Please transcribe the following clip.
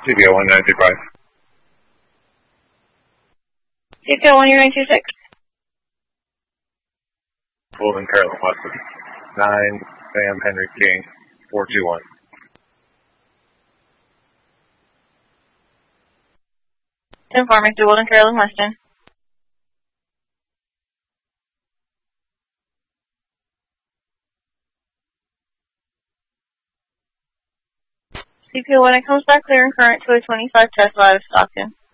CPO 1925. CPO 10926. Golden Carolyn Weston. 9 Sam Henry King 421. Informing to Golden Carolyn Weston. CPO when it comes back clear and current to a 25 Tesla out of Stockton.